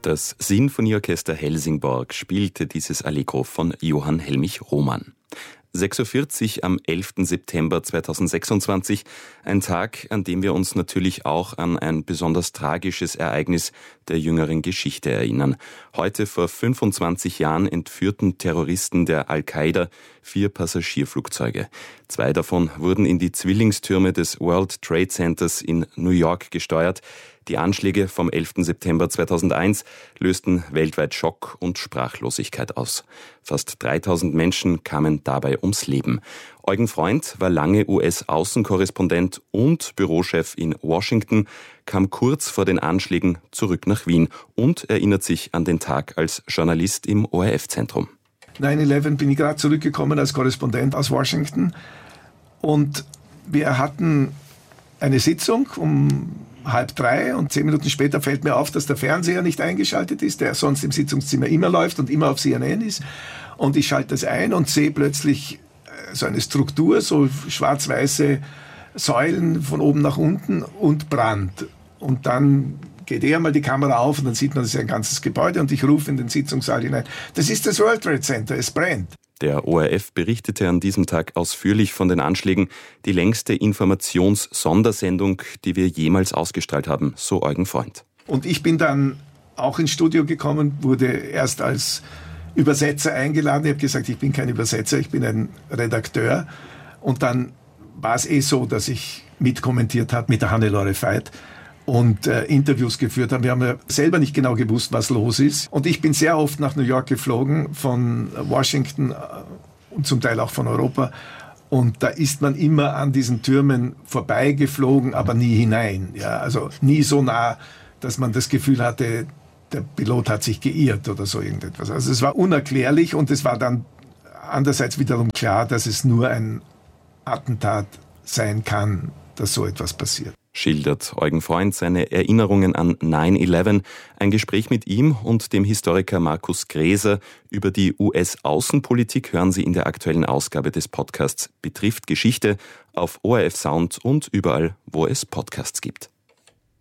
Das Sinfonieorchester Helsingborg spielte dieses Allegro von Johann Helmich Roman. 6.40 Uhr am 11. September 2026, ein Tag, an dem wir uns natürlich auch an ein besonders tragisches Ereignis der jüngeren Geschichte erinnern. Heute vor 25 Jahren entführten Terroristen der Al-Qaida 4 Passagierflugzeuge. 2 davon wurden in die Zwillingstürme des World Trade Centers in New York gesteuert. Die Anschläge vom 11. September 2001 lösten weltweit Schock und Sprachlosigkeit aus. Fast 3000 Menschen kamen dabei ums Leben. Eugen Freund war lange US-Außenkorrespondent und Bürochef in Washington, kam kurz vor den Anschlägen zurück nach Wien und erinnert sich an den Tag als Journalist im ORF-Zentrum. 9/11 bin ich gerade zurückgekommen als Korrespondent aus Washington und wir hatten eine Sitzung um 2:30 und 10 Minuten später fällt mir auf, dass der Fernseher nicht eingeschaltet ist, der sonst im Sitzungszimmer immer läuft und immer auf CNN ist. Und ich schalte das ein und sehe plötzlich so eine Struktur, so schwarz-weiße Säulen von oben nach unten und Brand. Und dann geht einmal die Kamera auf und dann sieht man, das ist ein ganzes Gebäude und ich rufe in den Sitzungssaal hinein, das ist das World Trade Center, es brennt. Der ORF berichtete an diesem Tag ausführlich von den Anschlägen, die längste Informations-Sondersendung, die wir jemals ausgestrahlt haben, so Eugen Freund. Und ich bin dann auch ins Studio gekommen, wurde erst als Übersetzer eingeladen. Ich habe gesagt, ich bin kein Übersetzer, ich bin ein Redakteur. Und dann war es so, dass ich mitkommentiert habe mit der Hannelore Veit und Interviews geführt haben. Wir haben ja selber nicht genau gewusst, was los ist. Und ich bin sehr oft nach New York geflogen, von Washington und zum Teil auch von Europa. Und da ist man immer an diesen Türmen vorbeigeflogen, aber nie hinein. Ja, also nie so nah, dass man das Gefühl hatte, der Pilot hat sich geirrt oder so irgendetwas. Also es war unerklärlich und es war dann andererseits wiederum klar, dass es nur ein Attentat sein kann, dass so etwas passiert. Schildert Eugen Freund seine Erinnerungen an 9/11. Ein Gespräch mit ihm und dem Historiker Markus Gräser über die US-Außenpolitik hören Sie in der aktuellen Ausgabe des Podcasts Betrifft Geschichte auf ORF Sound und überall, wo es Podcasts gibt.